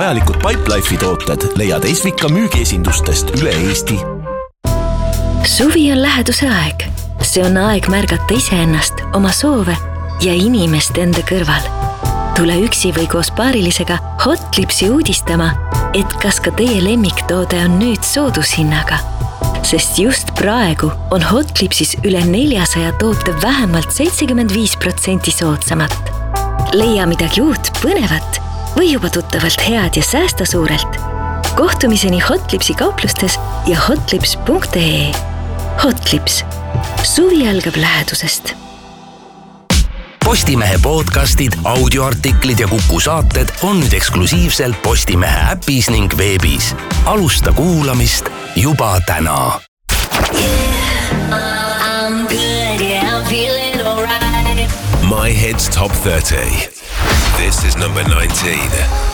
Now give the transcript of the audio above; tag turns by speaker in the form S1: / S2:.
S1: Vajalikud Pipelife'i tooted leiad Esvika müügiesindustest üle Eesti.
S2: Suvi on läheduse aeg. See on aeg märgata iseennast, oma soove ja inimest enda kõrval. Tule üksi või koos paarilisega Hotlipsi uudistama, et kas ka teie lemmiktoode on nüüd soodushinnaga. Sest just praegu on Hotlipsis üle 400 toote vähemalt 75% soodsamat. Leia midagi uut, põnevat või juba tuttavalt head ja säästa suurelt. Kohtumiseni Hotlipsi kauplustes ja hotlips.ee. Hotlips. Suvi algab lähedusest.
S3: Postimehe podcastid, audioartiklid ja Kuku saated on nüüd eksklusiivselt Postimehe äpis ning veebis. Alusta kuulamist juba täna.
S4: I'm good, yeah, I'm feeling all right.
S1: My Hits Top 30.
S5: This is number 19.